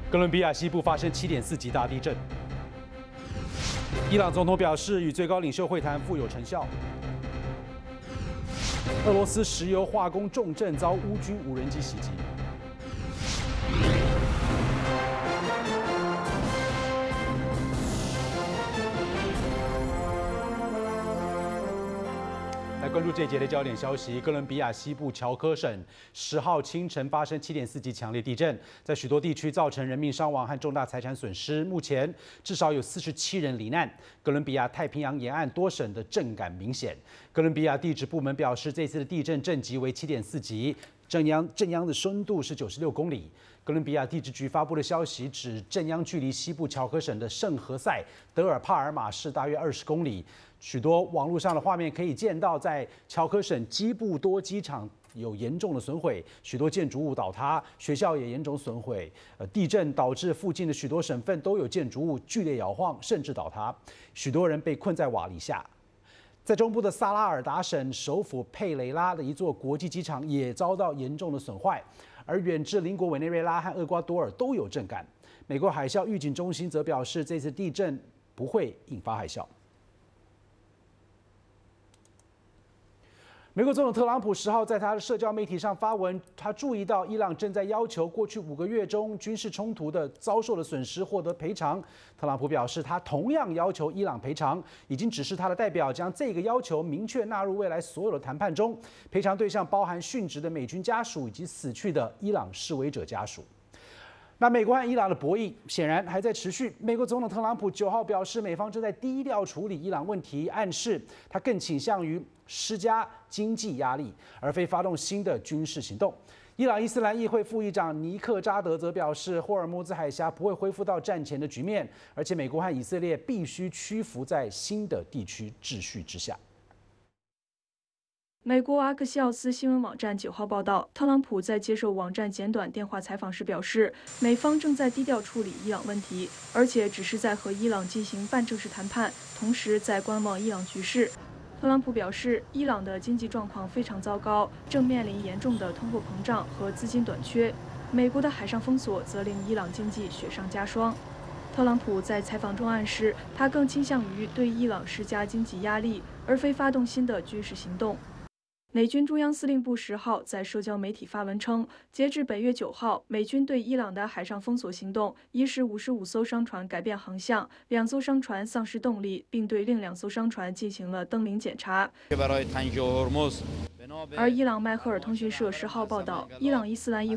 哥伦比亚西部发生7.4级大地震。伊朗总统表示，与最高领袖会谈富有成效。俄罗斯石油化工重镇遭乌军无人机袭击。来关注这一节的焦点消息：哥伦比亚西部乔科省10号清晨发生7.4级强烈地震，在许多地区造成人命伤亡和重大财产损失。目前至少有47人罹难。哥伦比亚太平洋沿岸多省的震感明显。哥伦比亚地质部门表示，这次的地震震级为7.4级，震央的深度是96公里。哥伦比亚地质局发布的消息指，震央距离西部乔科省的圣何塞德尔帕尔马市大约20公里。许多网络上的画面可以见到，在乔科省基布多机场有严重的损毁，许多建筑物倒塌，学校也严重损毁。地震导致附近的许多省份都有建筑物剧烈摇晃，甚至倒塌，许多人被困在瓦砾下。在中部的萨拉尔达省首府佩雷拉的一座国际机场也遭到严重的损坏，而远至邻国委内瑞拉和厄瓜多尔都有震感。美国海啸预警中心则表示，这次地震不会引发海啸。美国总统特朗普10号在他的社交媒体上发文，他注意到伊朗正在要求过去5个月中军事冲突的遭受的损失获得赔偿。特朗普表示，他同样要求伊朗赔偿，已经指示他的代表将这个要求明确纳入未来所有的谈判中。赔偿对象包含殉职的美军家属以及死去的伊朗示威者家属。那美国和伊朗的博弈显然还在持续。美国总统特朗普9号表示，美方正在低调处理伊朗问题，暗示他更倾向于施加经济压力，而非发动新的军事行动。伊朗伊斯兰议会副议长尼克扎德则表示，霍尔木兹海峡不会恢复到战前的局面，而且美国和以色列必须屈服在新的地区秩序之下。 美国阿克西奥斯新闻网站9号报道，特朗普在接受网站简短电话采访时表示，美方正在低调处理伊朗问题，而且只是在和伊朗进行半正式谈判，同时在观望伊朗局势。特朗普表示，伊朗的经济状况非常糟糕，正面临严重的通货膨胀和资金短缺。美国的海上封锁则令伊朗经济雪上加霜。特朗普在采访中暗示，他更倾向于对伊朗施加经济压力，而非发动新的军事行动。美军中央司令部10号在社交媒体发文称，截至本月9号，美军对伊朗的海上封锁行动已使55艘商船改变航向，2艘商船丧失动力，并对另2艘商船进行了登临检查。而伊朗迈赫尔通讯社10号报道，伊朗伊斯兰议会